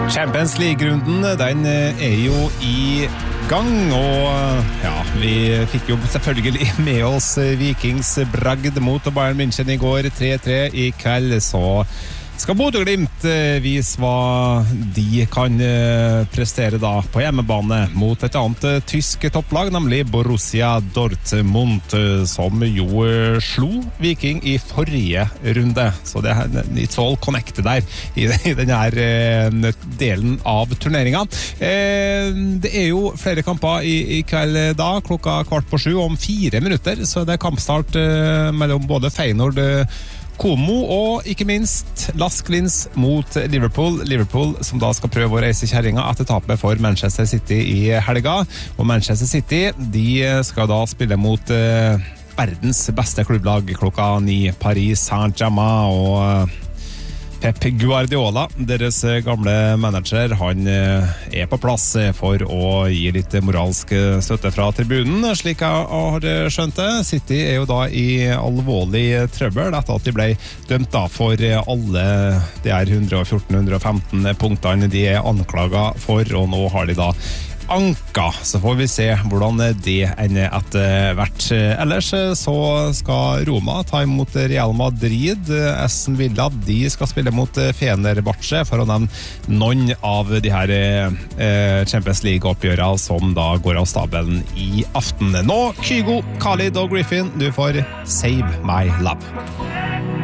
Champions League-runden, den jo I gang, og ja, vi fikk jo selvfølgelig med oss Vikings bragd mot Bayern München I går 3-3 I kveld, så skal Bodø/Glimt vise hva de kan prestere da på hjemmebane mot et annet tysk topplag, nemlig Borussia Dortmund, som jo slo Viking I forrige runde. Så det it's all connected der I denne delen av turneringen. Det jo flere kamper I kveld da, klokka 6:15 om 4 minutter, så det kampstart mellom både Feyenoord Como og ikke minst Lask Linz mot Liverpool som da skal prøve å reise kjerringa etter tapet for Manchester City I helga, og Manchester City de skal da spille mot verdens beste klubblag klokka 9, Paris Saint-Germain, og Pep Guardiola, deres gamle manager, han på plass for å gi litt moralsk støtte fra tribunen, slik jeg har skjønt det. City jo da I alvorlig trøbbel etter at de ble dømt da for alle de 114-115 punktene de anklaget for, og nå har de da anka, så får vi se hvordan det ender etter hvert. Ellers så skal Roma ta imot Real Madrid, Aston Villa, de skal spille mot Fenerbahce, for å nevne noen av de her Champions League-oppgjørene som da går av stabelen I aften. Nå, Kygo, Khalid og Griffin, du får Save My Love.